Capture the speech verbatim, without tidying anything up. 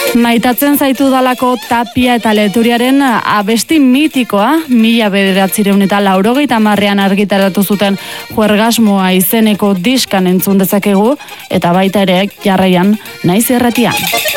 Maitatzen zaitu dalako Tapia eta Leturiaren abesti mitikoa, mila bederatzireun eta laurogeita hamarrean argitaratu zuten Juergasmoa izeneko diskan entzun dezakegu, eta baita ere jarraian Naiz Irratian.